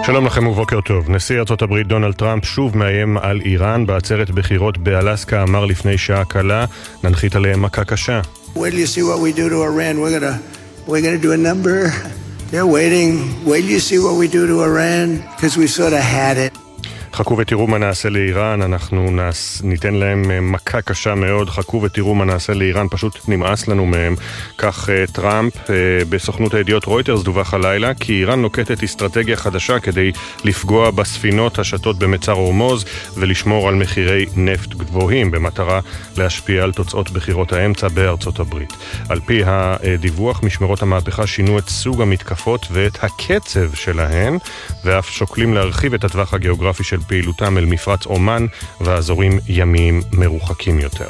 שלום לכם ובוקר טוב. נשיא ארצות הברית דונלד טראמפ שוב מאיים על איראן בעצרת בחירות באלסקה. אמר לפני שעה קלה, ננחית עליהם מכה קשה. Wait till you see what we do to Iran. We're going to do a number. They're waiting. Wait till you see what we do to Iran because we sort of had it. חכו ותראו מה נעשה לאיראן, אנחנו ניתן להם מכה קשה מאוד, חכו ותראו מה נעשה לאיראן, פשוט נמאס לנו מהם. כך טראמפ בסוכנות הידיעות רויטרס דווח הלילה, כי איראן נוקטת אסטרטגיה חדשה כדי לפגוע בספינות השטות במצר הורמוז ולשמור על מחירי נפט גבוהים, במטרה להשפיע על תוצאות בחירות האמצע בארצות הברית. על פי הדיווח, משמרות המהפכה שינו את סוג המתקפות ואת הקצב שלהן, ואף שוקלים להרחיב את הטווח הגיאוגרפי של פעילותם אל מפרץ אומן ואזורים ימיים מרוחקים יותר.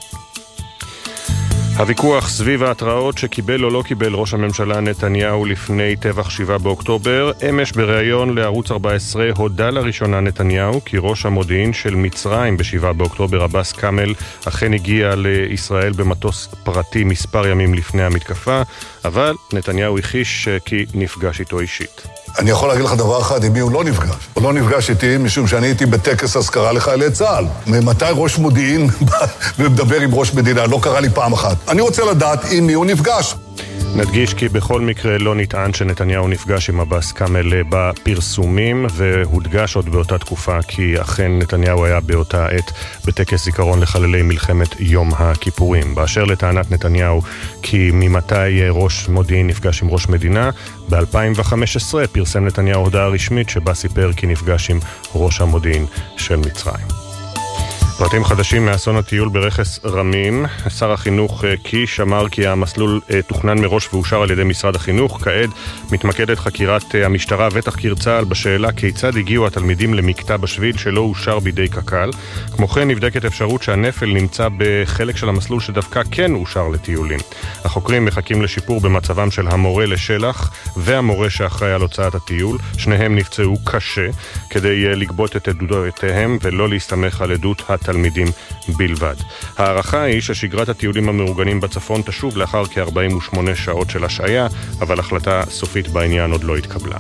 הוויכוח סביב ההתראות שקיבל או לא קיבל ראש הממשלה נתניהו לפני טבח 7 באוקטובר, אמש בריאיון לערוץ 14 הודע לראשונה נתניהו כי ראש המודיעין של מצרים ב7 באוקטובר עבאס קאמל אכן הגיע לישראל במטוס פרטי מספר ימים לפני המתקפה, אבל נתניהו הכחיש כי נפגש איתו אישית. אני יכול להגיד לך דבר אחד, עם מי הוא לא נפגש. הוא לא נפגש איתי משום שאני הייתי בטקס הזכרה לחיילי צה"ל. ממתי ראש מודיעין ומדבר עם ראש מדינה? לא קרה לי פעם אחת. אני רוצה לדעת עם מי הוא נפגש. נדגיש כי בכל מקרה לא נטען שנתניהו נפגש עם עבאס קאמל בפרסומים, והודגש עוד באותה תקופה כי אכן נתניהו היה באותה עת בטקס זיכרון לחללי מלחמת יום הכיפורים. באשר לטענת נתניהו כי ממתי ראש מודיעין נפגש עם ראש מדינה, ב-2015 פרסם נתניהו הודעה רשמית שבה סיפר כי נפגש עם ראש המודיעין של מצרים. פרטים חדשים מאסון הטיול ברכס רמים. שר החינוך קיש אמר כי המסלול תוכנן מראש ואושר על ידי משרד החינוך. כעת מתמקדת חקירת המשטרה ותחקיר צה"ל בשאלה כיצד הגיעו התלמידים למקטע בשביל שלא אושר בידי קק"ל. כמו כן נבדקת אפשרות שהנפל נמצא בחלק של המסלול שדווקא כן אושר לטיולים. החוקרים מחכים לשיפור במצבם של המורה לשלח והמורה שאחראי על הוצאת הטיול. שניהם נפצעו קשה כדי לגבות את עדויותיהם ולא להסתמך על עדות התלמידים בלבד. הערכה היא ששגרת הטיולים המאורגנים בצפון תשוב לאחר כ-48 שעות של השעיה, אבל החלטה סופית בעניין עוד לא התקבלה.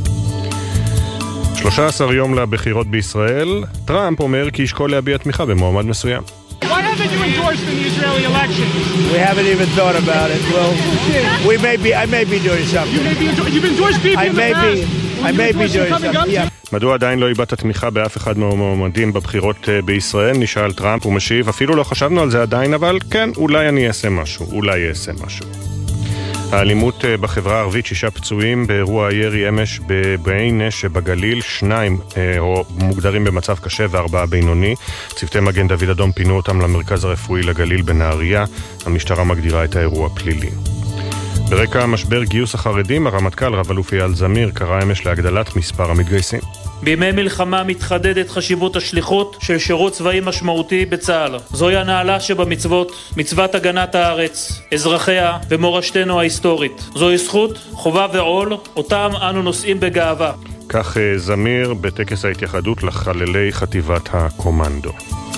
13 יום לבחירות בישראל, טראמפ אומר כי ישקול להביע תמיכה במועמד מסוים. Why haven't you endorsed in the Israeli election? We haven't even thought about it. Well, I may be doing something. You've endorsed people in the past. I may be doing something. Yeah. מדוע עדיין לא איבדת תמיכה באף אחד מהמועמדים בבחירות בישראל? נשאל טראמפ ומשיב, אפילו לא חשבנו על זה עדיין, אבל כן, אולי אני אעשה משהו, אולי אעשה משהו. האלימות בחברה הערבית, 6 פצועים באירוע הירי אמש בבעינה שבגליל, 2 מוגדרים במצב קשה ו4 בינוני. צוותי מגן דוד אדום פינו אותם למרכז הרפואי לגליל בנהריה. המשטרה מגדירה את האירוע פלילי. ברקע משבר גיוס החרדים, הרמטכ"ל רב-אלוף אייל זמיר קרא אמש להגדלת מספר המתגייסים. בימי מלחמה מתחדדת חשיבות השליחות של שירות צבאי משמעותי בצה"ל. זוהי הנעלה שבמצוות, מצוות הגנת הארץ, אזרחיה ומורשתנו ההיסטורית. זוהי זכות, חובה ועול, אותם אנו נושאים בגאווה. כך זמיר בטקס ההתייחדות לחללי חטיבת הקומנדו.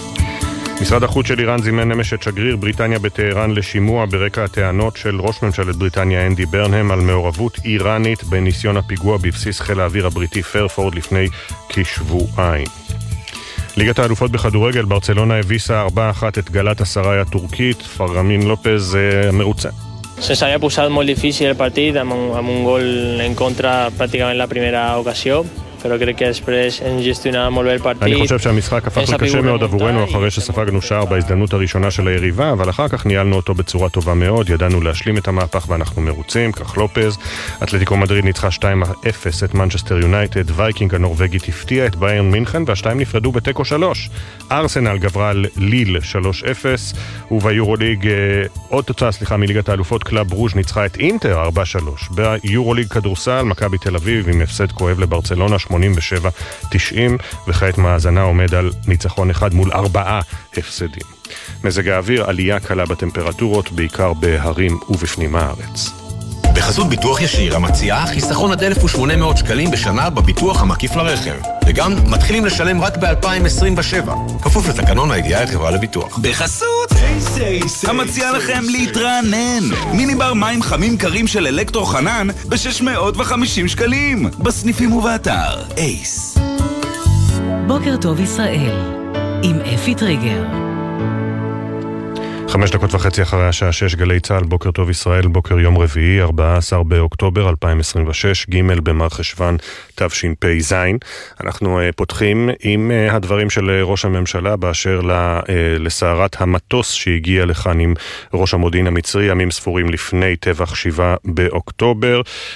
משרד החוץ של איראן זימן אמש את שגריר בריטניה בטהרן לשימוע ברקע הטענות של ראש ממשלת בריטניה אנדי ברנהם על מעורבות איראנית בניסיון הפיגוע בבסיס חיל האוויר הבריטי פרפורד לפני כשבועיים. ליגת האלופות בכדורגל, ברצלונה הביסה 4-1 את גלת הסראי הטורקית. פרגמין לופז מרוצה. Se había puesto muy difícil el partido, amb un gol en contra prácticamente en la primera ocasión. pero creo que després en gestionar molt bé el partit. אני חושב שהמשחק הפך לקשה מאוד עבורנו אחרי שספגנו שער בהזדמנות הראשונה של היריבה, אבל אחר כך ניהלנו אותו בצורה טובה מאוד, ידענו להשלים את המהפך ואנחנו מרוצים, כך לופז. אתלטיקו מדריד ניצחה 2-0 את מנצ'סטר יונייטד, וייקינג הנורווגית הפתיעה את ביירן מינכן והשתיים נפרדו בתיקו 3. ארסנל גברה על ליל 3-0, וביורוליג עוד תוצאה מליגת האלופות, קלאב ברוז' ניצחה את אינטר 4-3. ביורוליג כדורסל מכבי תל אביב עם הפסד כואב לברצלונה 87-90, וכעת מאזנה עומד על ניצחון אחד מול 4 הפסדים. מזג האוויר, עלייה קלה בטמפרטורות, בעיקר בהרים ובפנים הארץ. בחסות ביטוח ישיר המציעה חיסכון עד 1,800 שקלים בשנה בביטוח המקיף לרכב. וגם מתחילים לשלם רק ב-2027, כפוף לתקנון הידיעה את חברה לביטוח. בחסות המציע לכם להתרענן. מיני בר מים חמים קרים של אלקטרו חנן ב-650 שקלים. בסניפים ובאתר אייס. בוקר טוב ישראל עם אפי טריגר. 5:30 אחרי השעה 6, גלי צהל, בוקר טוב ישראל, בוקר יום רביעי, 14 באוקטובר 2026, ג' במר חשוון תשפ"ז. אנחנו פותחים עם הדברים של ראש הממשלה באשר לסערת המטוס שהגיע לכאן עם ראש המודיעין המצרי, ימים ספורים לפני טבח 7 באוקטובר.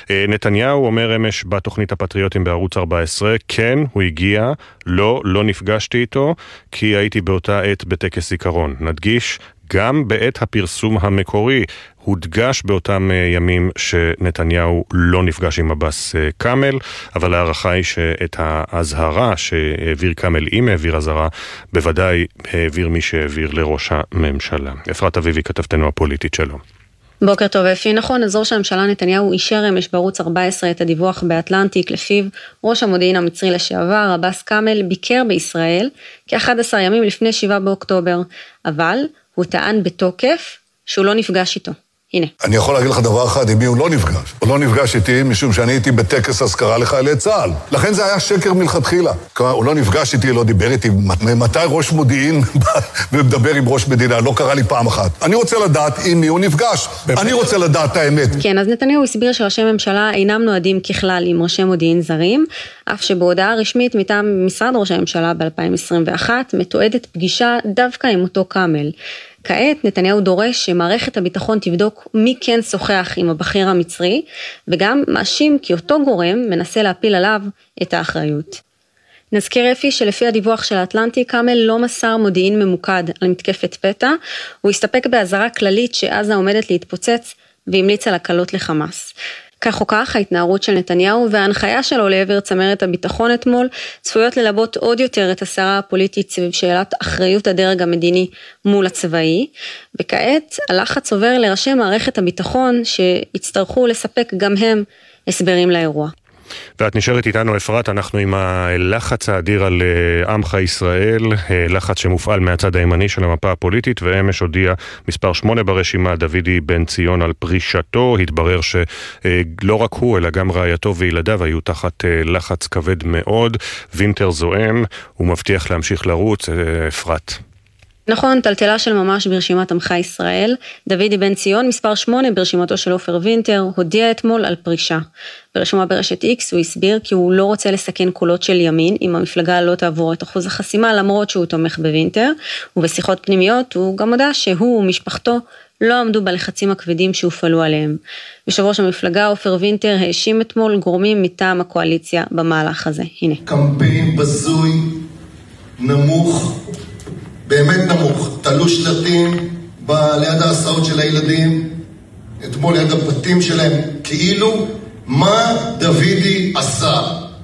נתניהו אומר אמש בתוכנית הפטריוטים בערוץ 14, כן, הוא הגיע, לא נפגשתי איתו, כי הייתי באותה עת בטקס זיכרון. נדגיש, גם בעת הפרסום המקורי הודגש באותם ימים שנתניהו לא נפגש עם עבאס קאמל, אבל הערכה היא שאת ההזהרה שהעביר קאמל, אם העביר הזהרה, בוודאי העביר מי שהעביר לראש הממשלה. אפרת אביבי, כתבתנו הפוליטית שלו. בוקר טוב אפי, נכון, אז ראש הממשלה נתניהו אישר אמש בערוץ 14 את הדיווח באטלנטיק, לפיו ראש המודיעין המצרי לשעבר, עבאס קאמל, ביקר בישראל כ-11 ימים לפני 7 באוקטובר, אבל הוא טען בתוקף שהוא לא נפגש איתו. הנה. אני יכול להגיד לך דבר אחד, עם מי הוא לא נפגש. הוא לא נפגש איתי משום שאני הייתי בטקס הזכרה לחיילי צה"ל. לכן זה היה שקר מלכתחילה. הוא לא נפגש איתי, לא דיבר איתי. מתי ראש מודיעין ומדבר עם ראש מדינה? לא קרה לי פעם אחת. אני רוצה לדעת עם מי הוא נפגש. אני רוצה לדעת את האמת. כן, אז נתניהו הסביר שראשי ממשלה אינם נועדים ככלל עם ראשי מודיעין זרים, אף שבהודעה רשמית מטעם משרד ראש הממשלה ב-2021 מתועדת פגישה דווקא עם אותו קאמל. כעת נתניהו דורש שמערכת הביטחון תבדוק מי כן שוחח עם הבכיר המצרי, וגם מאשים כי אותו גורם מנסה להפיל עליו את האחריות. נזכיר אפי שלפי הדיווח של האטלנטיק, קאמל לא מסר מודיעין ממוקד על מתקפת פתע, הוא הסתפק בהזהרה כללית שעזה עומדת להתפוצץ והמליץ על הקלות לחמאס. כך או כך, ההתנערות של נתניהו וההנחיה שלו לעבר צמרת הביטחון אתמול צפויות ללבות עוד יותר את הסערה הפוליטית סביב שאלת אחריות הדרג המדיני מול הצבאי, וכעת הלחץ עובר לראשי מערכת הביטחון שיצטרכו לספק גם הם הסברים לאירוע. ואת נשארת איתנו אפרת, אנחנו עם הלחץ האדיר על עמך ישראל, לחץ שמופעל מהצד הימני של המפה הפוליטית, ואמש הודיע מספר 8 ברשימה דוידי בן ציון על פרישתו. התברר שלא רק הוא אלא גם רעייתו וילדיו היו תחת לחץ כבד מאוד. וינטר זועם, הוא מבטיח להמשיך לרוץ. אפרת. נכון, טלטלה של ממש ברשימת עמך ישראל. דוידי בן ציון, מספר 8 ברשימתו של עופר וינטר, הודיע אתמול על פרישה. ברשימה ברשת X הוא הסביר כי הוא לא רוצה לסכן קולות של ימין אם המפלגה לא תעבור את אחוז החסימה, למרות שהוא תומך בווינטר, ובשיחות פנימיות הוא גם הודע שהוא ומשפחתו לא עמדו בלחצים הכבדים שהופעלו עליהם. יושב ראש המפלגה עופר וינטר האשים אתמול גורמים מטעם הקואליציה במהלך הזה. הנה. קמפיין בזוי, נמוך, באמת נמוך, תלו שלטים ליד ההסעות של הילדים, אתמול ליד הבתים שלהם, כאילו מה דוידי עשה.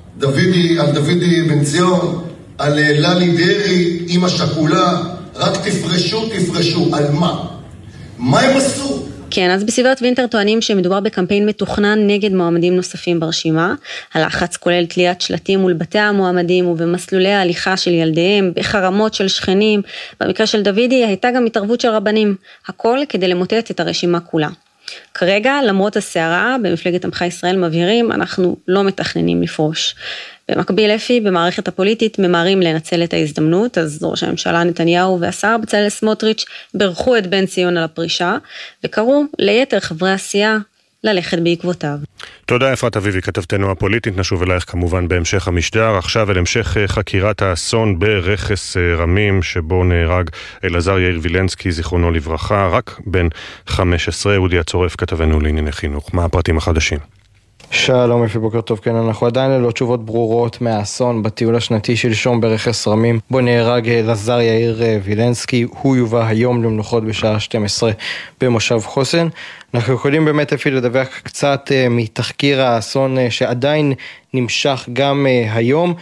דוידי בן ציון, על ללי דרי, אמא שכולה, רק תפרשו, על מה? מה הם עשו? כן, אז בסביבת וינטר טוענים שמדובר בקמפיין מתוכנן נגד מועמדים נוספים ברשימה. הלחץ כולל תליית שלטים מול בתי המועמדים ובמסלולי ההליכה של ילדיהם, בחרמות של שכנים. במקרה של דוידי הייתה גם התערבות של רבנים, הכל כדי למוטט את הרשימה כולה. כרגע, למרות הסערה, במפלגת עמך ישראל מבהירים, אנחנו לא מתכננים לפרוש. במקביל אפי, במערכת הפוליטית ממהרים לנצל את ההזדמנות, אז ראש הממשלה נתניהו והשר בצלאל סמוטריץ' ברכו את בן ציון על הפרישה, וקראו ליתר חברי הסיעה ללכת בעקבותיו. תודה אפרת אביבי, כתבתנו הפוליטית. נשוב אלייך כמובן בהמשך המשדר. עכשיו אל המשך חקירת האסון ברכס רמים שבו נהרג אלעזר יאיר וילנסקי, זיכרונו לברכה, רק בן 15. אודי הצורף, כתבנו לענייני חינוך. מה הפרטים החדשים? שלום אפי, בוקר טוב. כן, אנחנו עדיין ללא תשובות ברורות מהאסון בטיול השנתי שלשום ברכס רמים, בו נהרג אלעזר יאיר וילנסקי. הוא יובא היום למנוחות בשעה 12 במושב חוסן. אנחנו יכולים באמת אפי לדווח קצת מתחקיר האסון שעדיין נמשך גם היום.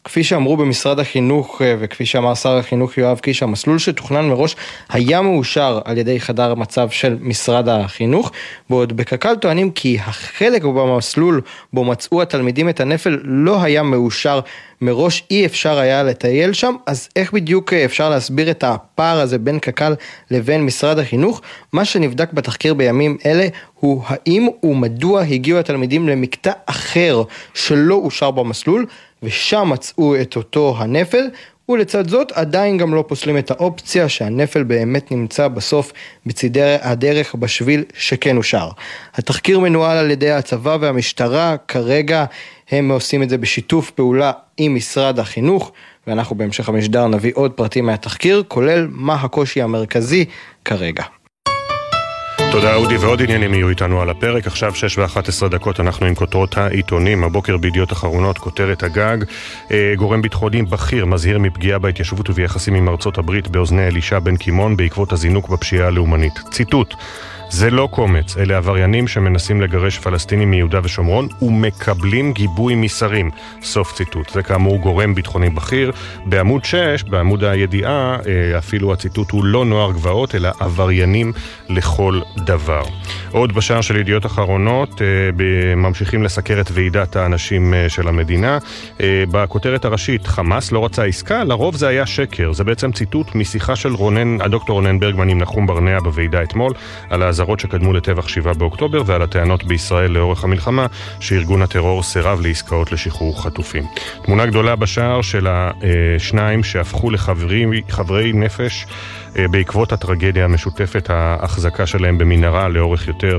כפי שאמרו במשרד החינוך וכפי שאמר שר החינוך יואב קיש, המסלול שתוכנן מראש היה מאושר על ידי חדר מצב של משרד החינוך, בעוד בקק"ל טוענים כי החלק במסלול בו מצאו התלמידים את הנפל לא היה מאושר מראש, אי אפשר היה לטייל שם. אז איך בדיוק אפשר להסביר את הפער הזה בין קק"ל לבין משרד החינוך? מה שנבדק בתחקיר בימים אלה הוא האם ומדוע הגיעו התלמידים למקטע אחר שלא אושר במסלול ושם מצאו את אותו הנפל, ולצד זאת עדיין גם לא פוסלים את האופציה שהנפל באמת נמצא בסוף בצידי הדרך בשביל שכן אושר. התחקיר מנוהל על ידי הצבא והמשטרה, כרגע הם עושים את זה בשיתוף פעולה עם משרד החינוך, ואנחנו בהמשך המשדר נביא עוד פרטים מהתחקיר, כולל מה הקושי המרכזי כרגע. תודה אודי, ועוד עניינים יהיו איתנו על הפרק. עכשיו 6:11 אנחנו עם כותרות העיתונים. הבוקר בידיעות אחרונות, כותרת הגג, גורם ביטחוני בכיר מזהיר מפגיעה בהתיישבות וביחסים עם ארצות הברית באוזני אלישע בן קימון בעקבות הזינוק בפשיעה הלאומנית. ציטוט: זה לא קומץ, אלה עבריינים שמנסים לגרש פלסטינים מיהודה ושומרון ומקבלים גיבוי משרים. סוף ציטוט. זה כאמור גורם ביטחוני בכיר. בעמוד 6, בעמוד הידיעה, אפילו הציטוט הוא לא נוער גבעות, אלא עבריינים לכל דבר. עוד בשער של ידיעות אחרונות, ממשיכים לסקר את ועידת האנשים של המדינה. בכותרת הראשית, חמאס לא רצה עסקה, לרוב זה היה שקר. זה בעצם ציטוט משיחה של הדוקטור רונן ברגמן עם נחום ברנע בוועידה אתמול, על האזהרות שקדמו לטבח 7 באוקטובר ועל הטענות בישראל לאורך המלחמה שארגון הטרור סירב לעסקאות לשחרור חטופים. תמונה גדולה בשער של השניים שהפכו לחברי נפש בעקבות הטרגדיה המשותפת, ההחזקה שלהם במנהרה לאורך יותר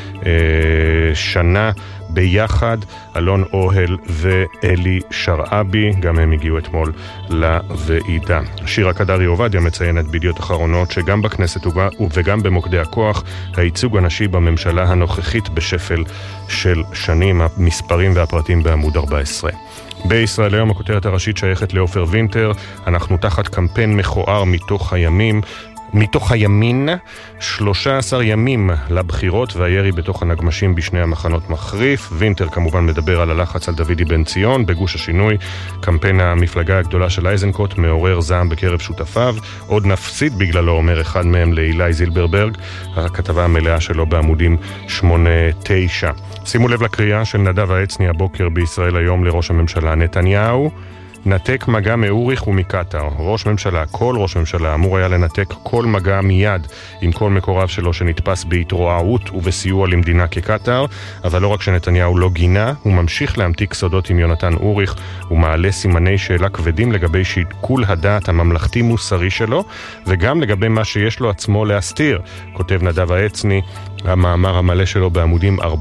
משנה ביחד, אלון אוהל ואלי שרעבי, גם הם הגיעו אתמול לוועידה. שירה קדרי עובדיה מציינת בידיעות אחרונות שגם בכנסת וגם במוקדי הכוח הייצוג הנשי בממשלה הנוכחית בשפל של שנים. המספרים והפרטים בעמוד 14. בישראל היום הכותרת הראשית שייכת לאופר וינטר, אנחנו תחת קמפיין מכוער מתוך הימין, 13 ימים לבחירות והירי בתוך הנגמשים בשני המחנות מחריף. וינטר כמובן מדבר על הלחץ על דוידי בן ציון בגוש השינוי. קמפיין המפלגה הגדולה של אייזנקוט מעורר זעם בקרב שותפיו, עוד נפסיד בגללו, אומר אחד מהם לאילי זילברברג. הכתבה המלאה שלו בעמודים 8-9. שימו לב לקריאה של נדב העצני הבוקר בישראל היום לראש הממשלה: נתניהו נתק מגע מאוריך ומקטר. כל ראש ממשלה אמור היה לנתק כל מגע מיד עם כל מקורב שלו שנתפס בהתרועעות ובסיוע למדינה כקטר, אבל לא רק שנתניהו לא גינה, הוא ממשיך להמתיק סודות עם יונתן אוריך ומעלה סימני שאלה כבדים לגבי שיקול הדעת הממלכתי מוסרי שלו, וגם לגבי מה שיש לו עצמו להסתיר, כותב נדב העצני, המאמר המלא שלו בעמודים 4-5.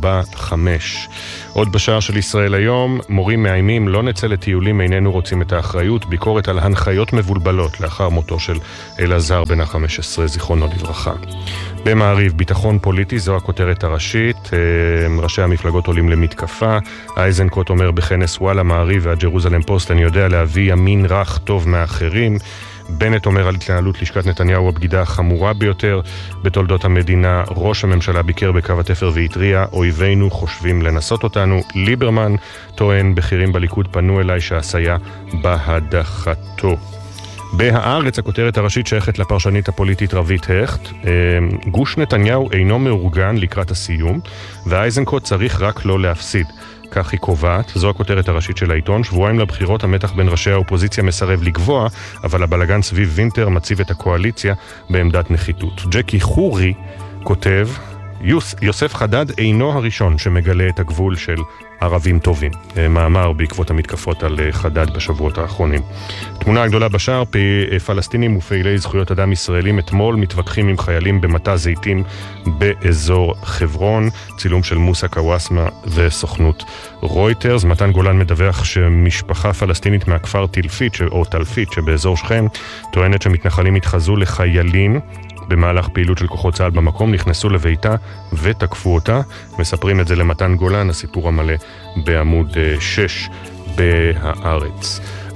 עוד בשער של ישראל היום, מורים מאיימים, לא נצא לטיולים, איננו רוצים את האחריות, ביקורת על הנחיות מבולבלות לאחר מותו של אלעזר בן ה-15, זיכרונו לברכה. במעריב, ביטחון פוליטי, זו הכותרת הראשית, ראשי המפלגות עולים למתקפה. אייזנקוט אומר בכנס וואלה מעריב והג'רוזלם פוסט, אני יודע להביא ימין רך טוב מאחרים. בנט אומר על התנהלות לשכת נתניהו הבגידה החמורה ביותר בתולדות המדינה. ראש הממשלה ביקר בקו התפר והתריע, אויבינו חושבים לנסות אותנו. ליברמן טוען, בכירים בליכוד פנו אליי שהעשייה בהדחתו. בהארץ הכותרת הראשית שייכת לפרשנית הפוליטית רבית הכט. גוש נתניהו אינו מאורגן לקראת הסיום, ואייזנקוט צריך רק לא להפסיד. כך היא קובעת, זו הכותרת הראשית של העיתון. שבועיים לבחירות, המתח בין ראשי האופוזיציה מסרב לגבוה, אבל הבלגן סביב וינטר מציב את הקואליציה בעמדת נחיתות. ג'קי חורי כותב, יוסף חדד אינו הראשון שמגלה את הגבול של ערבים טובים. מאמר בעקבות המתקפות על חדד בשבועות האחרונים. תמונה הגדולה בשער, פלסטינים ופעילי זכויות אדם ישראלים אתמול מתווכחים עם חיילים במטע זיתים באזור חברון. צילום של מוסא קוואסמה וסוכנות רויטרס. מתן גולן מדווח שמשפחה פלסטינית מהכפר תלפית שבאזור שכם טוענת שמתנחלים התחזו לחיילים במהלך פעילות של כוחות צה"ל במקום, נכנסו לביתה ותקפו אותה. מספרים את זה למתן גולן, הסיפור המלא בעמוד 6 בהארץ.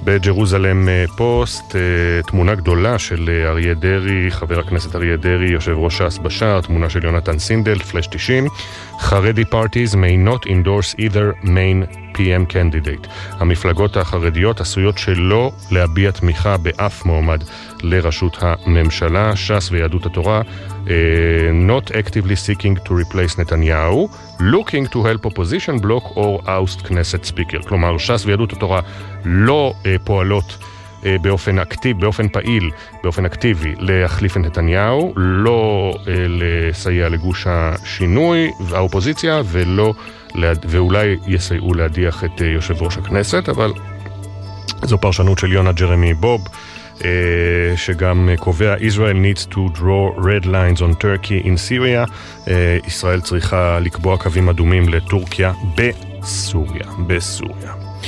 בג'רוזלם פוסט, תמונה גדולה של אריה דרי, חבר הכנסת אריה דרי, יושב ראש ש"ס בשער, תמונה של יונתן סינדל, פלש 90. חרדי parties may not endorse either main PM candidate. המפלגות החרדיות עשויות שלא להביע תמיכה באף מועמד לראשות הממשלה. ש"ס ויהדות התורה not actively seeking to replace נתניהו, looking to help opposition block or oust Knesset speaker. כלומר, ש"ס ויהדות התורה לא פועלות באופן פעיל, באופן אקטיבי, להחליף את נתניהו, לא לסייע לגוש השינוי והאופוזיציה, ואולי יסייעו להדיח את יושב ראש הכנסת, אבל זו פרשנות של יונה ג'רמי בוב, שגם קובע Israel needs to draw red lines on Turkey in Syria. ישראל צריכה לקבוע קווים אדומים לטורקיה בסוריה.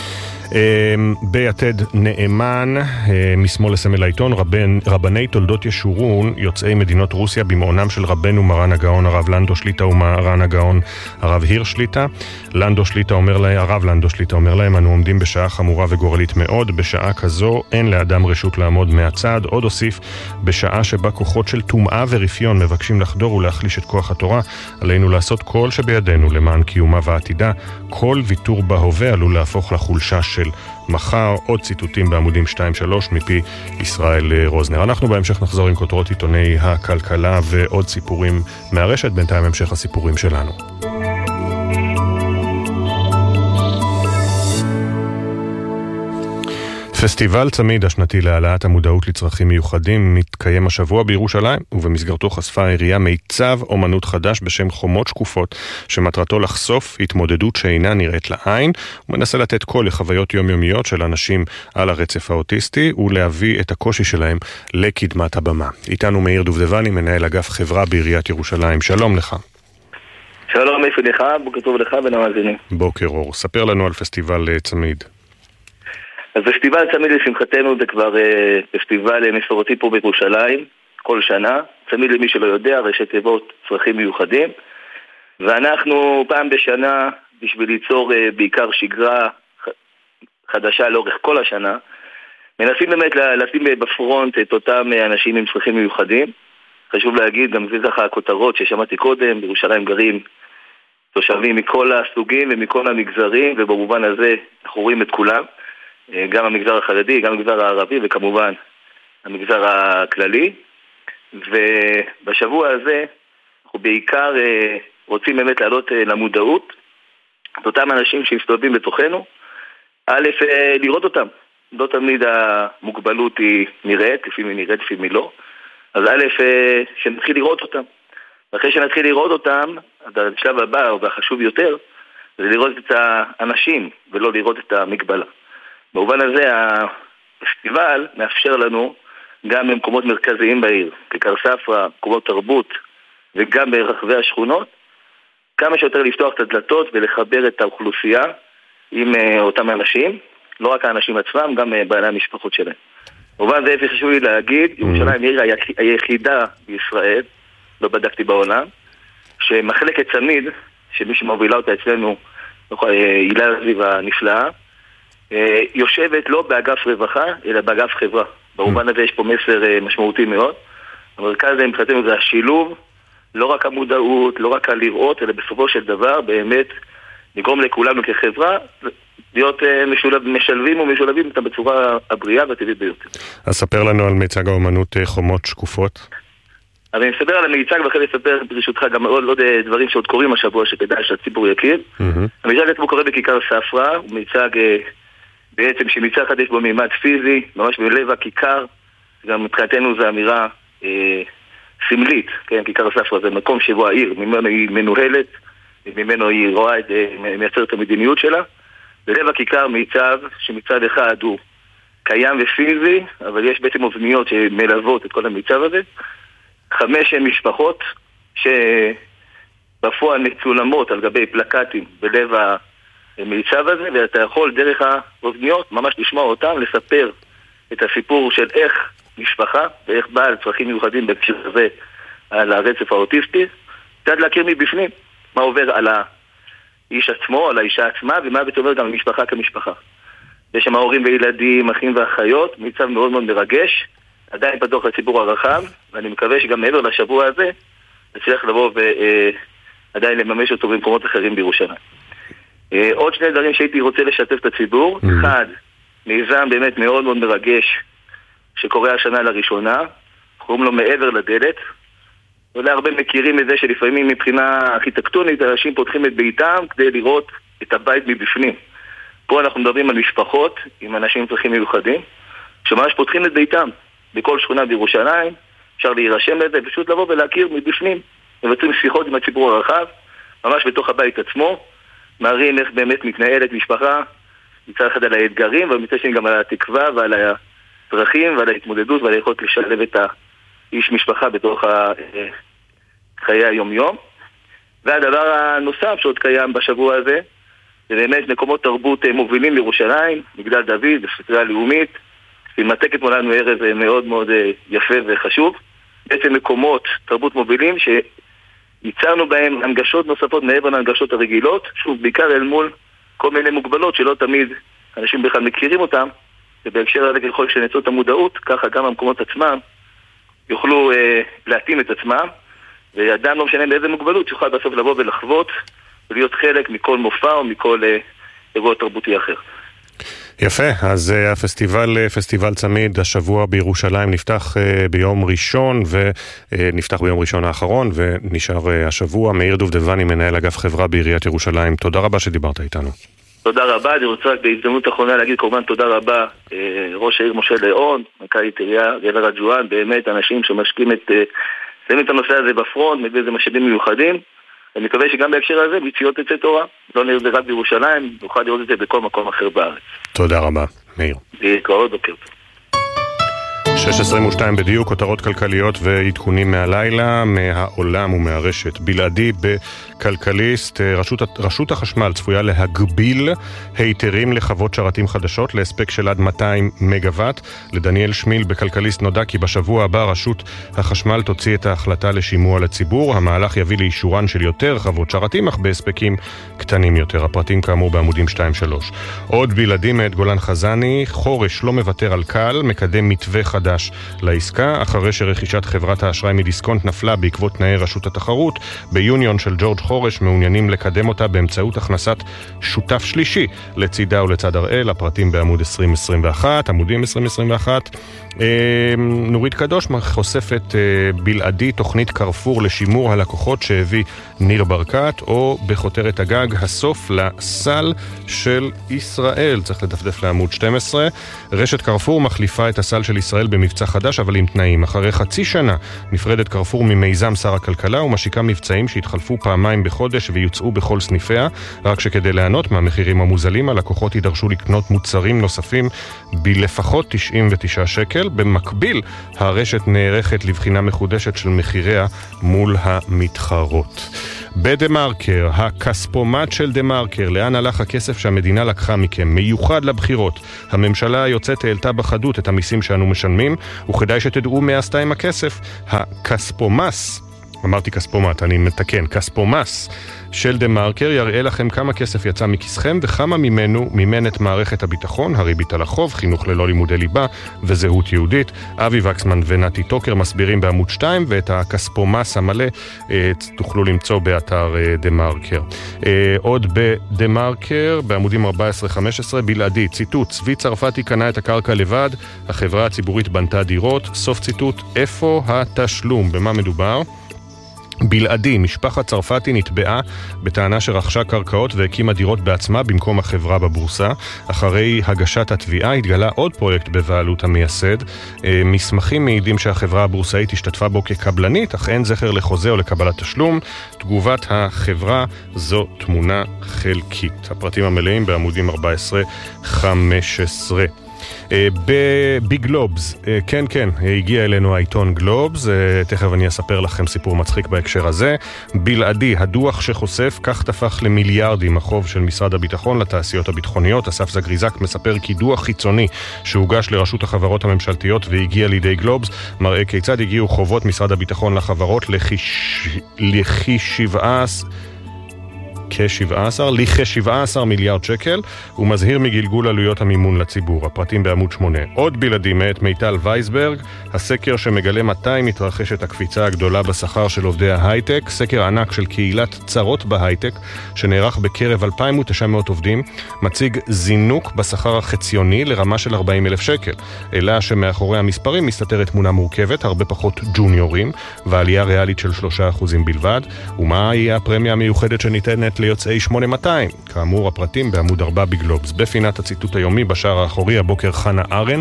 ביתד נאמן, משמאל לסמל העיתון, רבני תולדות ישורון, יוצאי מדינות רוסיה במעונם של רבנו מרן הגאון הרב לנדו שליטה ומרן הגאון הרב הירש שליטה. הרב לנדו שליטה אומר להם, אנו עומדים בשעה חמורה וגורלית מאוד, בשעה כזו אין לאדם רשות לעמוד מהצד. עוד הוסיף, בשעה שבה כוחות של טומאה ורפיון מבקשים לחדור ולהחליש את כוח התורה, עלינו לעשות כל שבידינו למען קיומה ועתידה. כל ויתור בהווה עלול להפוך לחולשה של מחר. עוד ציטוטים בעמודים 2-3 מפי ישראל רוזנר. אנחנו בהמשך נחזור עם כותרות עיתוני הכלכלה ועוד סיפורים מהרשת. בינתיים המשך הסיפורים שלנו. פסטיבל צמיד השנתי להעלאת המודעות לצרכים מיוחדים מתקיים השבוע בירושלים, ובמסגרתו חשפה העירייה מיצב אומנות חדש בשם חומות שקופות, שמטרתו לחשוף התמודדות שאינה נראית לעין, ומנסה לתת קול לחוויות יומיומיות של אנשים על הרצף האוטיסטי, ולהביא את הקושי שלהם לקדמת הבמה. איתנו מאיר דובדבני, מנהל אגף חברה בעיריית ירושלים. שלום לך. שלום, איפה לך? בוקר טוב לך ולמאזינים. בוקר אור. ספר לנו על פסטיבל צמיד. אז פסטיבל צמיד לשמחתנו זה כבר פסטיבל מסורתי פה בירושלים, כל שנה. צמיד למי שלא יודע, ראשי תיבות צרכים מיוחדים. ואנחנו פעם בשנה, בשביל ליצור בעיקר שגרה חדשה לאורך כל השנה, מנסים באמת לשים בפרונט את אותם אנשים עם צרכים מיוחדים. חשוב להגיד, גם זה זכה הכותרות ששמעתי קודם, בירושלים גרים תושבים מכל הסוגים ומכל המגזרים, ובמובן הזה אנחנו רואים את כולם. גם המגזר החרדי, גם המגזר הערבי וכמובן המגזר הכללי. ובשבוע הזה אנחנו בעיקר רוצים באמת לעלות למודעות את אותם אנשים שמסתובבים בתוכנו. א', לראות אותם. לא תמיד המוגבלות היא נראית, לפעמים היא נראית, לפעמים היא לא. אז א', שנתחיל לראות אותם. ואחרי שנתחיל לראות אותם, השלב הבא, והחשוב יותר, זה לראות את האנשים ולא לראות את המגבלה. במובן הזה הפסטיבל מאפשר לנו גם במקומות מרכזיים בעיר, כיכר ספרא, מקומות תרבות וגם ברחבי השכונות, כמה שיותר לפתוח את הדלתות ולחבר את האוכלוסייה עם אותם אנשים, לא רק האנשים עצמם, גם בעלי המשפחות שלהם. במובן זה חשוב לי להגיד, ירושלים היא היחידה בישראל, לא בדקתי בעולם, שמחלקת צמיד, שמי שמובילה אותה אצלנו, הילה זיו הנפלאה, יושבת לא באגף רווחה, אלא באגף חברה. במובן הזה יש פה מסר משמעותי מאוד. המרכז הזה מבחינתנו זה השילוב, לא רק המודעות, לא רק הלראות, אלא בסופו של דבר באמת לגרום לכולנו כחברה להיות משלבים ומשולבים אותם בצורה הבריאה והטבעית ביותר. אז ספר לנו על מיצג האומנות חומות שקופות. אז אני מספר על המיצג ואחרי לספר ברשותך גם עוד דברים שעוד קורים השבוע שכדאי שהציבור יכיר. המיצג עצמו קורה בכיכר ספרא, הוא מיצג בעצם שמצד אחד יש בו מימד פיזי, ממש בלב הכיכר, גם מבחינתנו זו אמירה סמלית, כן? כיכר ספרא זה מקום שבו העיר, ממנו היא מנוהלת, ממנו היא רואה, מייצרת את המדיניות שלה. בלב הכיכר מיצב שמצד אחד הוא קיים ופיזי, אבל יש בעצם אוזניות שמלוות את כל המיצב הזה. 5 משפחות שבפועל מצולמות על גבי פלקטים בלב המיצב הזה, ואתה יכול דרך האוזניות ממש לשמוע אותם, לספר את הסיפור של איך משפחה ואיך בעל צרכים מיוחדים בהקשר הזה על הרצף האוטיסטי, קצת להכיר מבפנים מה עובר על האיש עצמו, על האישה עצמה, ומה בעצם אומר גם המשפחה כמשפחה. יש שם הורים וילדים, אחים ואחיות, מצב מאוד מאוד מרגש, עדיין פתוח לציבור הרחב, ואני מקווה שגם מעבר לשבוע הזה, נצליח לבוא ועדיין לממש אותו במקומות אחרים בירושלים. עוד שני דברים שהייתי רוצה לשתף את הציבור. אחד, מיזם באמת מאוד מאוד מרגש שקורה השנה לראשונה, קוראים לו מעבר לדלת. אולי הרבה מכירים את זה שלפעמים מבחינה ארכיטקטונית אנשים פותחים את ביתם כדי לראות את הבית מבפנים. פה אנחנו מדברים על משפחות עם אנשים עם צרכים מיוחדים שממש פותחים את ביתם בכל שכונה בירושלים. אפשר להירשם לזה, פשוט לבוא ולהכיר מבפנים, מבצעים שיחות עם הציבור הרחב ממש בתוך הבית עצמו, מראים איך באמת מתנהלת משפחה מצד אחד על האתגרים ומצד שני גם על התקווה ועל הצרכים ועל ההתמודדות ועל היכולת לשלב את האיש משפחה בתוך חיי היום-יום. והדבר הנוסף שעוד קיים בשבוע הזה זה באמת מקומות תרבות מובילים בירושלים, מגדל דוד, בספרייה הלאומית, שמתקת מולנו ערב מאוד מאוד יפה וחשוב. בעצם מקומות תרבות מובילים שייצרנו בהם הנגשות נוספות מעבר להנגשות הרגילות, שוב בעיקר אל מול כל מיני מוגבלות שלא תמיד אנשים בכלל מכירים אותם, ובהקשר הזה ככל שנצאו את המודעות, ככה גם המקומות עצמם יוכלו להתאים את עצמם, ואדם לא משנה באיזה מוגבלות יוכל בסוף לבוא ולחוות ולהיות חלק מכל מופע או מכל אירוע תרבותי אחר. יפה, אז פסטיבל צמיד השבוע בירושלים נפתח ביום ראשון ונפתח ביום ראשון האחרון ונשאר השבוע. מאיר דובדבני, מנהל אגף חברה בעיריית ירושלים, תודה רבה שדיברת איתנו. תודה רבה, אני רוצה רק בהזדמנות האחרונה להגיד כמובן תודה רבה ראש העיר משה ליאון, מנכ"לית עירייה אריאלה רג'ואן, באמת אנשים שמשקיעים את הנושא הזה בפרונט, מביא איזה משאבים מיוחדים. אני מקווה שגם בהקשר הזה ביציאות תצא תורה, לא נראה זה רק בירושלים, נוכל לראות את זה בכל מקום אחר בארץ. תודה רבה, מאיר. להתראות, בוקר טוב. 6:22 בדיוק, כותרות כלכליות ועדכונים מהלילה, מהעולם ומהרשת. בלעדי בכלכליסט, רשות החשמל צפויה להגביל היתרים לחוות שרתים חדשות להספק של עד 200 מגוואט. לדניאל שמיל בכלכליסט נודע כי בשבוע הבא רשות החשמל תוציא את ההחלטה לשימוע לציבור. המהלך יביא לאישורן של יותר חוות שרתים, אך בהספקים קטנים יותר. הפרטים כאמור בעמודים 2-3. עוד בלעדי מאת גולן חזני, חורש לא מוותר על קל, מקדם מתווה חדש לעסקה, אחרי שרכישת חברת האשראי מדיסקונט נפלה בעקבות תנאי רשות התחרות. ביוניון של ג'ורג' חורש מעוניינים לקדם אותה באמצעות הכנסת שותף שלישי לצידה ולצד הראל. הפרטים בעמוד 2021, עמודים 2021. נורית קדוש חושפת בלעדי תוכנית קרפור לשימור הלקוחות שהביא ניר ברקת, או בכותרת הגג הסוף לסל של ישראל. צריך לדפדף לעמוד 12. רשת קרפור מחליפה את הסל של ישראל במבצע חדש אבל עם תנאים. אחרי חצי שנה נפרדת קרפור ממיזם שר הכלכלה ומשיקה מבצעים שהתחלפו פעמיים בחודש ויוצאו בכל סניפיה, רק שכדי לענות מהמחירים המוזלים הלקוחות יידרשו לקנות מוצרים נוספים בלפחות 99 שקל. במקביל הרשת נערכת לבחינה מחודשת של מחיריה מול המתחרות. בדמרקר, הכספומט של דמרקר, לאן הלך הכסף שהמדינה לקחה מכם? מיוחד לבחירות. הממשלה היוצאת העלתה בחדות את המיסים שאנו משלמים, וכדאי שתדעו מה עשתה עם הכסף. הכספומס, אמרתי כספומט, אני מתקן, כספומס של דמרקר יראה לכם כמה כסף יצא מכיסכם וכמה ממנו מימן את מערכת הביטחון, הריבית על החוב, חינוך ללא לימודי ליבה וזהות יהודית. אבי וקסמן ונתי טוקר מסבירים בעמוד 2, ואת הכספומס המלא תוכלו למצוא באתר דמרקר. עוד בדמרקר בעמודים 14-15 בלעדי, ציטוט, צבי צרפתי קנה את הקרקע לבד, החברה הציבורית בנתה דירות, סוף ציטוט. איפה התשלום? במה מדובר? בלעדי, משפחת צרפתי נתבעה בטענה שרכשה קרקעות והקימה דירות בעצמה במקום החברה בבורסה. אחרי הגשת התביעה התגלה עוד פרויקט בבעלות המייסד. מסמכים מעידים שהחברה הבורסאית השתתפה בו כקבלנית, אך אין זכר לחוזה או לקבלת תשלום. תגובת החברה, זו תמונה חלקית. הפרטים המלאים בעמודים 14-15. בגלובס, כן, הגיע אלינו העיתון גלובס, תכף אני אספר לכם סיפור מצחיק בהקשר הזה. בלעדי, הדוח שחושף כך תפח למיליארדים החוב של משרד הביטחון לתעשיות הביטחוניות. אסף זגריזק מספר כי דוח חיצוני שהוגש לרשות החברות הממשלתיות והגיע לידי גלובס מראה כיצד הגיעו חובות משרד הביטחון לחברות לכ-7 לכ-17 מיליארד שקל, ומזהיר מגלגול עלויות המימון לציבור. הפרטים בעמוד 8. עוד בלעדים מאת מיטל וייסברג, הסקר שמגלה מתי מתרחשת הקפיצה הגדולה בשכר של עובדי ההייטק, סקר ענק של קהילת צרות בהייטק, שנערך בקרב 2,900 עובדים, מציג זינוק בשכר החציוני לרמה של 40,000 שקל. אלא שמאחורי המספרים מסתתרת תמונה מורכבת, הרבה פחות ג'וניורים, ועלייה ריאלית של 3% בלבד. ומה יהיה הפרמיה המיוחדת שניתנת ליוצאי 8200? כאמור, הפרטים בעמוד 4 בגלובס. בפינת הציטוט היומי בשער האחורי הבוקר חנה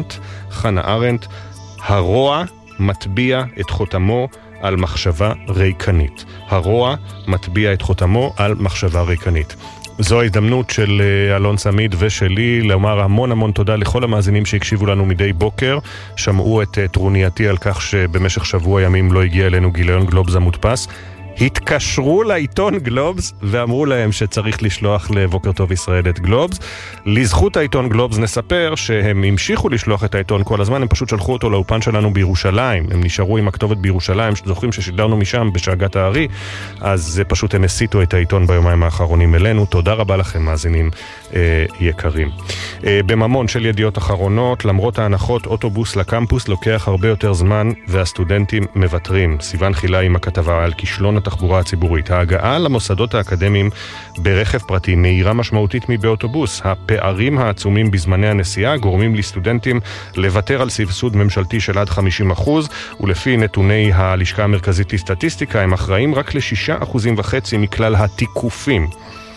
ארנט, הרוע מטביע את חותמו על מחשבה ריקנית. הרוע מטביע את חותמו על מחשבה ריקנית. זו ההזדמנות של אלון סמיד ושלי לומר המון תודה לכל המאזינים שהקשיבו לנו מדי בוקר, שמעו את טרונייתי על כך שבמשך שבוע ימים לא הגיע אלינו גיליון גלובס המודפס, התקשרו לעיתון גלובס ואמרו להם שצריך לשלוח לבוקר טוב ישראל את גלובס. לזכות העיתון גלובס נספר שהם המשיכו לשלוח את העיתון כל הזמן, הם פשוט שלחו אותו לאופן שלנו בירושלים, הם נשארו עם הכתובת בירושלים, שזוכרים ששידרנו משם בשאגת הארי, אז פשוט הם הסיטו את העיתון ביומיים האחרונים אלינו. תודה רבה לכם מאזינים יקרים. בממון של ידיעות אחרונות, למרות ההנחות אוטובוס לקמפוס לוקח הרבה יותר זמן והסטודנטים מבטרים. סיוון חילה עם הכתבה על כישלון התחבורה הציבורית. ההגעה למוסדות האקדמיים ברכב פרטי מהירה משמעותית מבאוטובוס. הפערים העצומים בזמני הנסיעה גורמים לסטודנטים לוותר על סבסוד ממשלתי של עד 50%, ולפי נתוני הלשכה המרכזית לסטטיסטיקה הם אחראים רק ל6.5% מכלל התיקופים.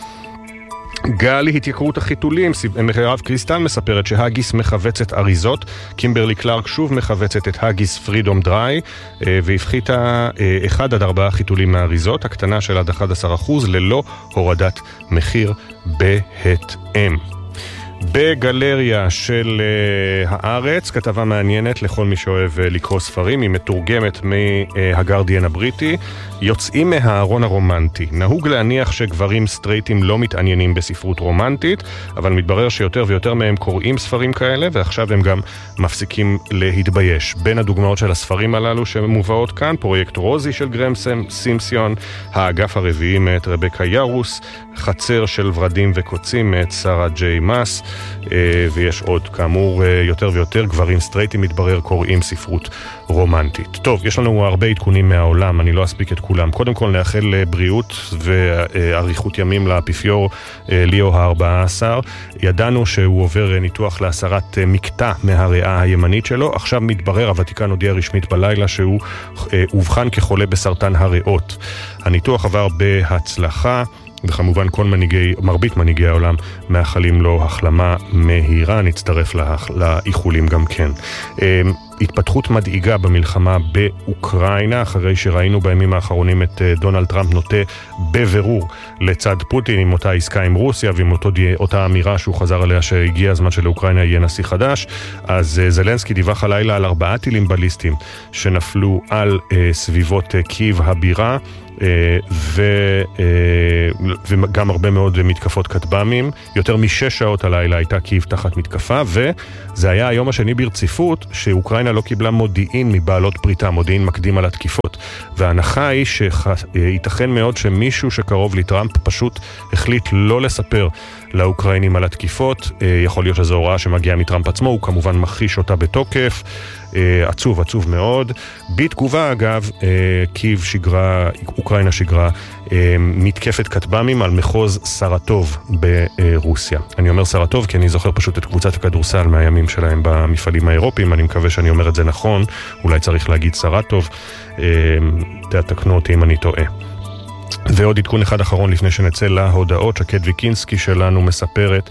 גל התייקרות החיתולים, מירב קריסטל מספרת שהגיס מחבצת אריזות, קימברלי קלארק שוב מחבצת את הגיס פרידום דריי, והפחיתה 1-4 חיתולים מהאריזות, הקטנה של עד 11% ללא הורדת מחיר בהתאם. בגלריה של הארץ, כתבה מעניינת לכל מי שאוהב לקרוא ספרים, היא מתורגמת מהגרדיאן הבריטי, יוצאים מהארון הרומנטי. נהוג להניח שגברים סטרייטים לא מתעניינים בספרות רומנטית, אבל מתברר שיותר ויותר מהם קוראים ספרים כאלה, ועכשיו הם גם מפסיקים להתבייש. בין הדוגמאות של הספרים הללו שמובאות כאן, פרויקט רוזי של גרם סימפסיון, האגף הרביעי מאת רבקה ירוס, חצר של ורדים וקוצים מאת שרה ג'יי מאס, ויש עוד, כאמור, יותר ויותר גברים סטרייטים מתברר קוראים ספרות רומנטית. טוב, יש לנו הרבה עדכונים מהעולם, אני לא אספיק את כולם. קודם כל נאחל בריאות ואריכות ימים לאפיפיור ליאו ה-14. ידענו שהוא עובר ניתוח להסרת מקטע מהריאה הימנית שלו, עכשיו מתברר, הוותיקן הודיע רשמית בלילה שהוא הובחן כחולה בסרטן הריאות. הניתוח עבר בהצלחה, וכמובן מרבית מנהיגי העולם מאחלים לו החלמה מהירה, נצטרף לאיחולים גם כן. התפתחות מדאיגה במלחמה באוקראינה, אחרי שראינו בימים האחרונים את דונלד טראמפ נוטה בבירור לצד פוטין עם אותה עסקה עם רוסיה ועם אותה אמירה שהוא חזר עליה שהגיע הזמן שלאוקראינה יהיה נשיא חדש. אז זלנסקי דיווח הלילה על 4 טילים בליסטיים שנפלו על סביבות קייב הבירה, וגם הרבה מאוד מתקפות כטב"מים. יותר מ6 שעות הלילה הייתה קייב תחת מתקפה, וזה היה היום השני ברציפות שאוקראינה לא קיבלה מודיעין מבעלות בריתה, מודיעין מקדים על התקיפות. וההנחה היא שייתכן מאוד שמישהו שקרוב לטראמפ פשוט החליט לא לספר לאוקראינים על התקיפות. יכול להיות שזו הוראה שמגיעה מטראמפ עצמו, הוא כמובן מכחיש אותה בתוקף. עצוב מאוד. בתגובה אגב, אוקראינה שיגרה מתקפת כטב"מים על מחוז סרטוב ברוסיה. אני אומר סרטוב כי אני זוכר פשוט את קבוצת הכדורסל מהימים שלהם במפעלים האירופיים, אני מקווה שאני אומר את זה נכון, אולי צריך להגיד סרטוב, תתקנו אותי אם אני טועה. ועוד עדכון אחד אחרון לפני שנצא להודעות, שקד ויקינסקי שלנו מספרת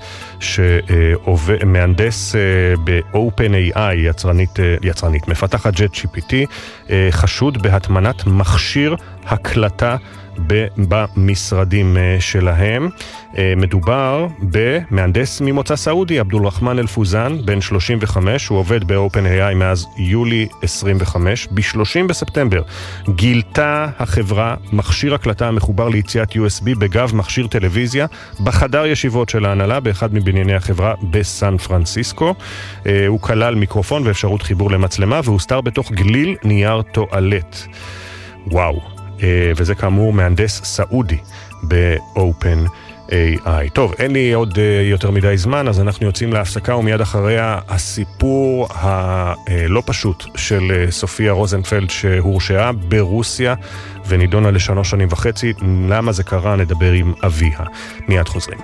שמהנדס ב-OpenAI, יצרנית, מפתחת JetGPT, חשוד בהטמנת מכשיר הקלטה במשרדים שלהם. מדובר במהנדס ממוצא סעודי, עבדול רחמן אל-פוזן, בן 35, הוא עובד ב-OpenAI מאז יולי 25. ב-30 בספטמבר גילתה החברה מכשיר הקלטה המחובר ליציאת USB בגב מכשיר טלוויזיה בחדר ישיבות של ההנהלה באחד מבנייני החברה בסן פרנסיסקו. הוא כלל מיקרופון ואפשרות חיבור למצלמה והוסתר בתוך גליל נייר טואלט. וואו. וזה כאמור מהנדס סעודי. ב-Open AI. טוב, אין לי עוד יותר מדי זמן, אז אנחנו יוצאים להפסקה ומיד אחריה הסיפור הלא פשוט של סופיה רוזנפלד שהורשעה ברוסיה ונידונה ל3.5 שנים. למה זה קרה? נדבר עם אביה. מיד חוזרים.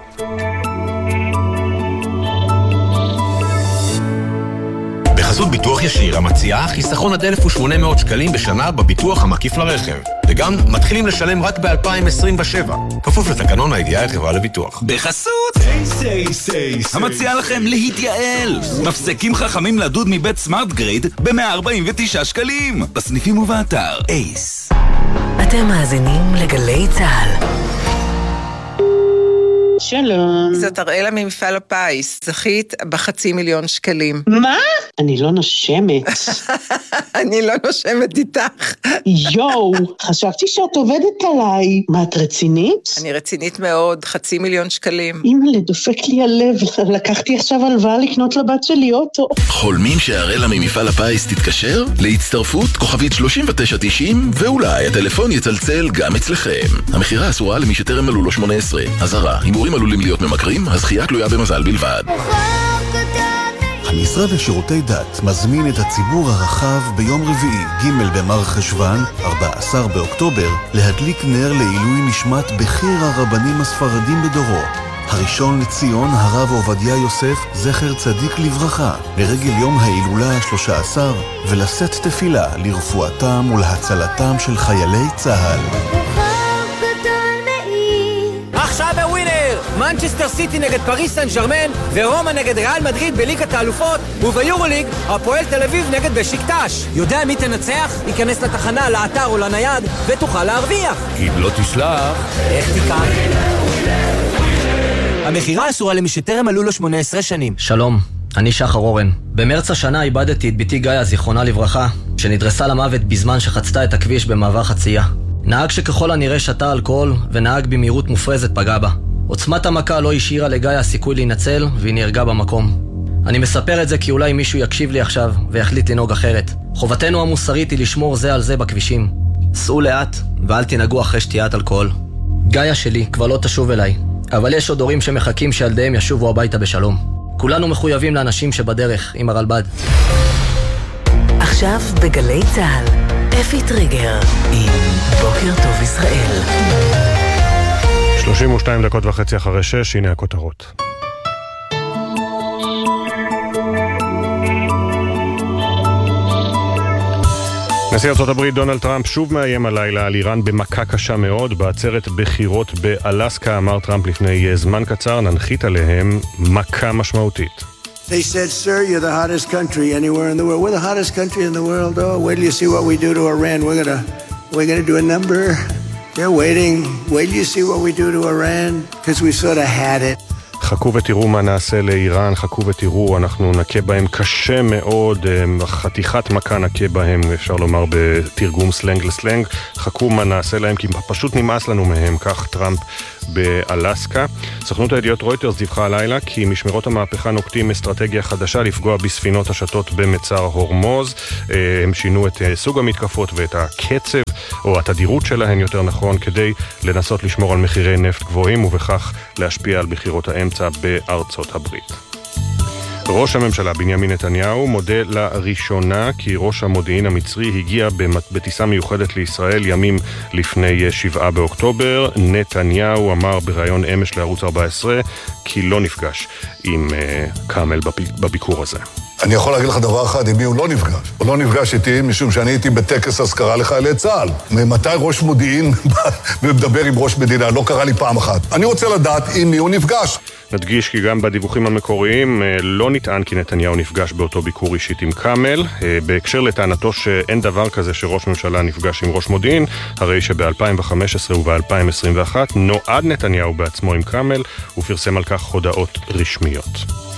בחסות ביטוח ישיר המציעה חיסכון עד 1,800 שקלים בשנה בביטוח המקיף לרכב. וגם מתחילים לשלם רק ב-2027. כפוף לתקנון הידיעה חברה לביטוח. בחסות המציעה לכם להתייעל. מפסקים חכמים לדוד מבית סמארט גריד ב-149 שקלים. בסניפים ובאתר אייס. אתם מאזינים לגלי צהל. שלום. זאת אראלה ממפעל הפיס. זכית ב500,000 שקלים. מה? אני לא נושמת. אני לא נושמת איתך. יואו, חשבתי שאת עובדת עליי. מה, את רצינית? אני רצינית מאוד, 500,000 שקלים. אימא'לה, דופק לי הלב. לקחתי עכשיו הלוואה לקנות לבת שלי אוטו. חולמים שאראלה ממפעל הפיס תתקשר? להצטרפות כוכבית 3990 ואולי הטלפון יצלצל גם אצלכם. המחירה אסורה למי שטרם מלאו לו 18. אזהרה, הימורים עלולים להיות ממכרים, הזכייה תלויה במזל בלבד. המשרד לשירותי דת מזמין את הציבור הרחב ביום רביעי, ג' במר חשוון, 14 באוקטובר, להדליק נר לעילוי נשמת בכיר הרבנים הספרדים בדורו. הראשון לציון, הרב עובדיה יוסף, זכר צדיק לברכה, לרגל יום ההילולה ה-13, ולשאת תפילה לרפואתם ולהצלתם של חיילי צהל. עכשיו הווינר! מנצ'סטר סיטי נגד פריס סן ז'רמן ורומא נגד ריאל מדריד בליגת האלופות, וביורוליג הפועל תל אביב נגד בשיקטש. יודע מי תנצח? ייכנס לתחנה, לאתר או לנייד ותוכל להרוויח. אם לא תשלח, איך תיקח? המחירה אסורה למי שטרם מלאו לו 18 שנים. שלום, אני שחר אורן. במרץ השנה איבדתי את ביתי גאיה, זיכרונה לברכה, שנדרסה למוות בזמן שחצתה את הכביש במעבר חצייה. נהג שככל הנראה שתה אלכוהול ונהג במהירות מופרזת פגע בה. עוצמת המכה לא השאירה לגאיה סיכוי להינצל והיא נהרגה במקום. אני מספר את זה כי אולי מישהו יקשיב לי עכשיו ויחליט לנהוג אחרת. חובתנו המוסרית היא לשמור זה על זה בכבישים. סעו לאט ואל תנהגו אחרי שתיית אלכוהול. גאיה שלי כבר לא תשוב אליי, אבל יש עוד הורים שמחכים שילדיהם ישובו הביתה בשלום. כולנו מחויבים לאנשים שבדרך עם הרלב"ד. עכשיו בגלי צהל, אפי טריגר עם בוקר טוב ישראל. 32:30 אחרי 6, הנה הכותרות. נשיא ארצות הברית דונלד טראמפ שוב מאיים הלילה על איראן במכה קשה מאוד. בעצרת בחירות באלסקה אמר טראמפ לפני זמן קצר, ננחית עליהם מכה משמעותית. They said, sir, you're the hottest country anywhere in the world. We're the hottest country in the world. Oh, wait till you see what we do to Iran. We're gonna do a number. They're waiting. Wait till you see what we do to Iran, because we sort of had it. חכו ותראו מה נעשה לאיראן, חכו ותראו, אנחנו נקה בהם קשה מאוד, חתיכת מכה נקה בהם, אפשר לומר בתרגום סלנג לסלנג, חכו מה נעשה להם, כי פשוט נמאס לנו מהם, כך טראמפ באלסקה. סוכנות הידיעות רויטרס דיווחה הלילה כי משמרות המהפכה נוקטים אסטרטגיה חדשה לפגוע בספינות השטות במצר הורמוז. הם שינו את סוג המתקפות ואת הקצב, או התדירות שלהן יותר נכון, כדי לנסות לשמור על מחירי נפט גבוהים ובכך להשפיע על בחירות האמצע בארצות הברית. ראש הממשלה בנימין נתניהו מודה לראשונה כי ראש המודיעין המצרי הגיע בטיסה מיוחדת לישראל ימים לפני 7 באוקטובר. נתניהו אמר בראיון אמש לערוץ 14 כי לא נפגש עם קאמל בביקור הזה. אני יכול להגיד לך דבר אחד, עם מי הוא לא נפגש. הוא לא נפגש איתי משום שאני הייתי בטקס הזכרה לחיילי צה"ל. ממתי ראש מודיעין ומדבר עם ראש מדינה? לא קרה לי פעם אחת. אני רוצה לדעת עם מי הוא נפגש. נדגיש כי גם בדיווחים המקוריים לא נטען כי נתניהו נפגש באותו ביקור אישית עם קאמל. בהקשר לטענתו שאין דבר כזה שראש ממשלה נפגש עם ראש מודיעין, הרי שב-2015 וב-2021 נועד נתניהו בעצמו עם קאמל ופרסם על כך הודעות רשמיות.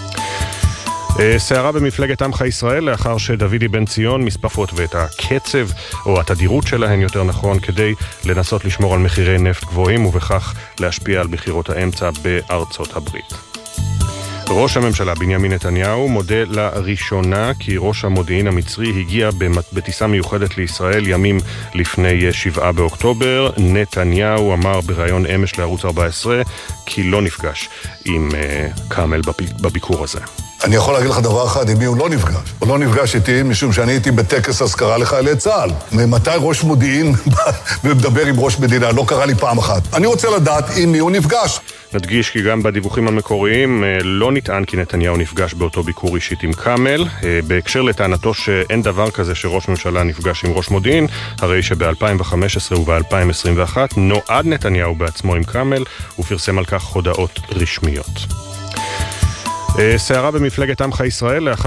סערה במפלגת עמך ישראל לאחר שדוידי בן ציון מספפות ואת הקצב או התדירות שלהן יותר נכון כדי לנסות לשמור על מחירי נפט גבוהים ובכך להשפיע על בחירות האמצע בארצות הברית. ראש הממשלה בנימין נתניהו מודה לראשונה כי ראש המודיעין המצרי הגיע בטיסה מיוחדת לישראל ימים לפני 7 באוקטובר. נתניהו אמר בראיון אמש לערוץ 14 כי לא נפגש עם קאמל בביקור הזה. אני יכול להגיד לך דבר אחד, עם מי הוא לא נפגש. הוא לא נפגש איתי משום שאני הייתי בטקס אזכרה לחיילי צה"ל. ממתי ראש מודיעין ומדבר עם ראש מדינה? לא קרה לי פעם אחת. אני רוצה לדעת עם מי הוא נפגש. נדגיש כי גם בדיווחים המקוריים לא נטען כי נתניהו נפגש באותו ביקור אישית עם קאמל. בהקשר לטענתו שאין דבר כזה שראש ממשלה נפגש עם ראש מודיעין, הרי שב-2015 וב-2021 נועד נתניהו בעצמו עם קאמל ופרסם על כך הודעות רשמיות. סערה במפלגת עמך ישראל לאחר